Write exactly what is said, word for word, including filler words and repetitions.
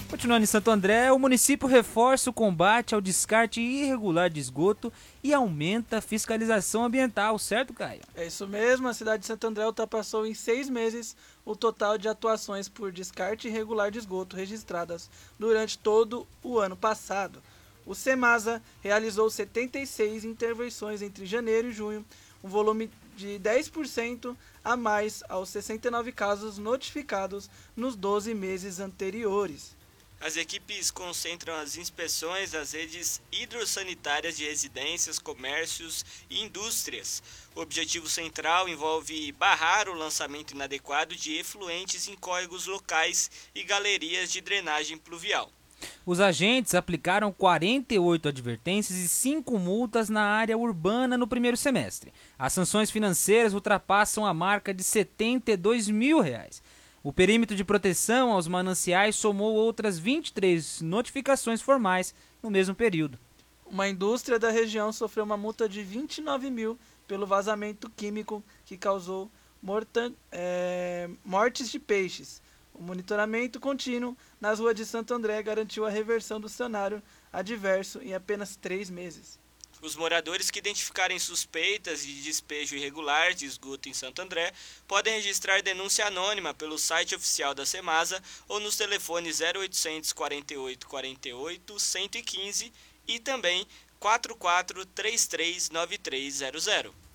Continuando em Santo André, o município reforça o combate ao descarte irregular de esgoto e aumenta a fiscalização ambiental, certo, Caio? É isso mesmo, a cidade de Santo André ultrapassou em seis meses o total de atuações por descarte irregular de esgoto registradas durante todo o ano passado. O SEMASA realizou setenta e seis intervenções entre janeiro e junho, um volume de dez por cento a mais aos sessenta e nove casos notificados nos doze meses anteriores. As equipes concentram as inspeções das redes hidrossanitárias de residências, comércios e indústrias. O objetivo central envolve barrar o lançamento inadequado de efluentes em córregos locais e galerias de drenagem pluvial. Os agentes aplicaram quarenta e oito advertências e cinco multas na área urbana no primeiro semestre. As sanções financeiras ultrapassam a marca de setenta e dois mil reais. O perímetro de proteção aos mananciais somou outras vinte e três notificações formais no mesmo período. Uma indústria da região sofreu uma multa de vinte e nove mil pelo vazamento químico que causou morta, é, mortes de peixes. O monitoramento contínuo nas ruas de Santo André garantiu a reversão do cenário adverso em apenas três meses. Os moradores que identificarem suspeitas de despejo irregular de esgoto em Santo André podem registrar denúncia anônima pelo site oficial da SEMASA ou nos telefones zero oitocentos, quarenta e oito, quarenta e oito, cento e quinze e também quatro quatro três três nove três zero zero.